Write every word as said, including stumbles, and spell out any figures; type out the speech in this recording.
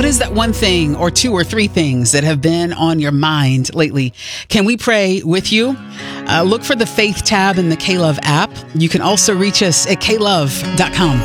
What is that one thing or two or three things that have been on your mind lately? Can we pray with you? Uh, look for the Faith tab in the K-Love app. You can also reach us at k love dot com.